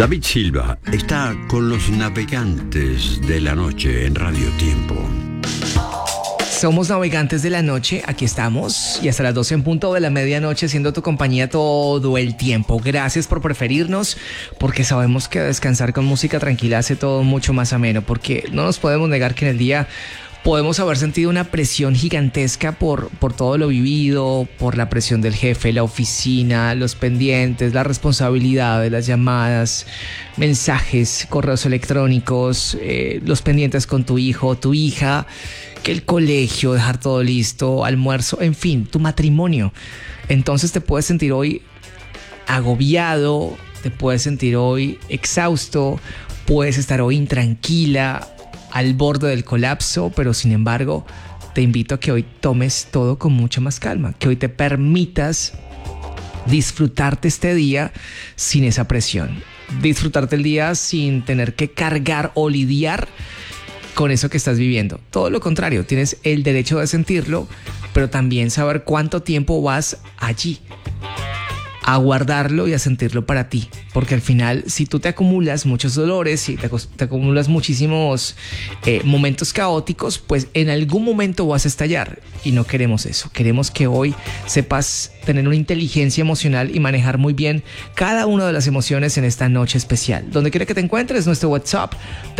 David Silva está con los navegantes de la noche en Radio Tiempo. Somos navegantes de la noche, aquí estamos y hasta las 12 en punto de la medianoche siendo tu compañía todo el tiempo. Gracias por preferirnos, porque sabemos que descansar con música tranquila hace todo mucho más ameno, porque no nos podemos negar que en el día podemos haber sentido una presión gigantesca por todo lo vivido, por la presión del jefe, la oficina, los pendientes, las responsabilidades, las llamadas, mensajes, correos electrónicos, los pendientes con tu hijo o tu hija, que el colegio, dejar todo listo, almuerzo, en fin, tu matrimonio. Entonces te puedes sentir hoy agobiado, te puedes sentir hoy exhausto, puedes estar hoy intranquila, al borde del colapso, pero sin embargo te invito a que hoy tomes todo con mucha más calma, que hoy te permitas disfrutarte este día sin esa presión, disfrutarte el día sin tener que cargar o lidiar con eso que estás viviendo. Todo lo contrario, tienes el derecho de sentirlo, pero también saber cuánto tiempo vas allí a guardarlo y a sentirlo para ti, porque al final si tú te acumulas muchos dolores, si te acumulas muchísimos momentos caóticos, pues en algún momento vas a estallar y no queremos eso. Queremos que hoy sepas tener una inteligencia emocional y manejar muy bien cada una de las emociones en esta noche especial. Donde quiera que te encuentres, nuestro WhatsApp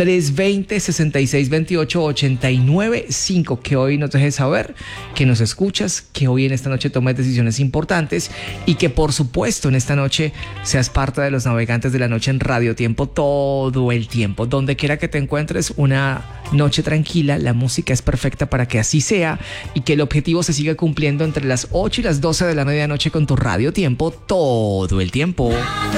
320-6628-895, que hoy nos dejes saber que nos escuchas, que hoy en esta noche tomes decisiones importantes y que por supuesto en esta noche seas parte de los navegantes de la noche en Radio Tiempo todo el tiempo. Donde quiera que te encuentres, una noche tranquila, la música es perfecta para que así sea y que el objetivo se siga cumpliendo entre las 8 y las 12 de la medianoche con tu Radio Tiempo todo el tiempo.